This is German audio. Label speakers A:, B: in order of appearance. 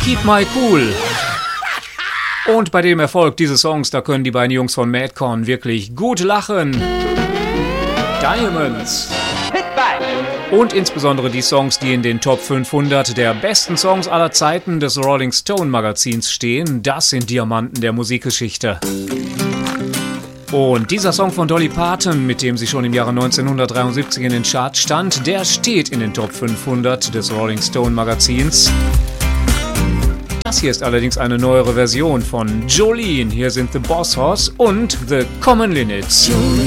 A: Keep My Cool. Und bei dem Erfolg dieses Songs, da können die beiden Jungs von Madcon wirklich gut lachen. Diamonds. Und insbesondere die Songs, die in den Top 500 der besten Songs aller Zeiten des Rolling Stone Magazins stehen, das sind Diamanten der Musikgeschichte. Und dieser Song von Dolly Parton, mit dem sie schon im Jahre 1973 in den Charts stand, der steht in den Top 500 des Rolling Stone Magazins. Das hier ist allerdings eine neuere Version von Jolene. Hier sind The Boss Hoss und The Common Linnets.
B: Jolene.